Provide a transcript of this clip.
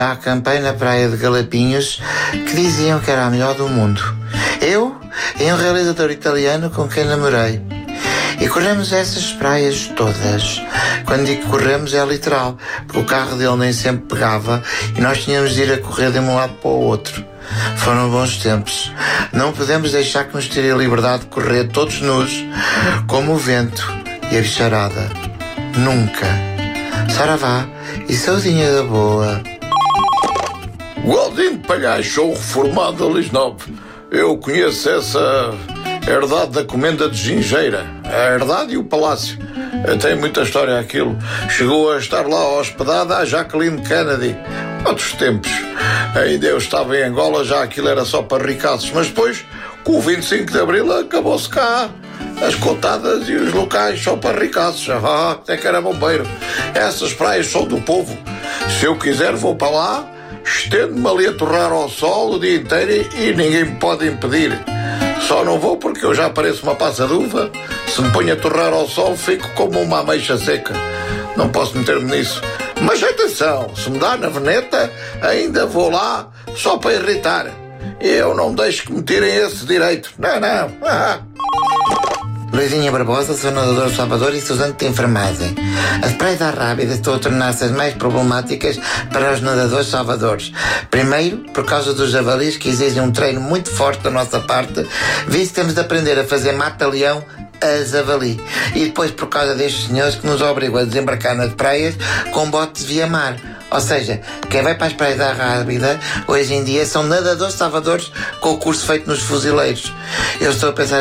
Acampei na praia de Galapinhos, que diziam que era a melhor do mundo. Eu e um realizador italiano com quem namorei. E corremos essas praias todas. Quando digo corremos é literal, porque o carro dele nem sempre pegava e nós tínhamos de ir a correr de um lado para o outro. Foram bons tempos. Não podemos deixar que nos tire a liberdade de correr todos nus, como o vento e a bicharada. Nunca. Saravá e saudinha da boa. Godinho de Palhaço, sou reformado da Lisnove. Eu conheço essa herdade da comenda de Gingeira. A herdade e o palácio. Tem muita história aquilo. Chegou a estar lá hospedada a Jacqueline Kennedy. Outros tempos. Ainda eu estava em Angola, já aquilo era só para ricaços. Mas depois, com o 25 de Abril, acabou-se cá. As cotadas e os locais só para ricaços. Até que era bombeiro. Essas praias são do povo. Se eu quiser, vou para lá, estendo-me ali a torrar ao sol o dia inteiro e ninguém me pode impedir. Só não vou porque eu já pareço uma passa de uva. Se me ponho a torrar ao sol, fico como uma ameixa seca. Não posso meter-me nisso. Mas atenção, se me dá na veneta, ainda vou lá só para irritar. Eu não deixo que me tirem esse direito. Não. Luizinha Barbosa, sou nadador de Salvador e estudante de enfermagem. As praias da Rábida estão a tornar-se as mais problemáticas para os nadadores salvadores. Primeiro, por causa dos javalis que exigem um treino muito forte da nossa parte, visto que temos de aprender a fazer mata-leão a javali. E depois por causa destes senhores que nos obrigam a desembarcar nas praias com botes via mar. Ou seja, quem vai para as praias da Rábida hoje em dia são nadadores salvadores com o curso feito nos fuzileiros. Eu estou a pensar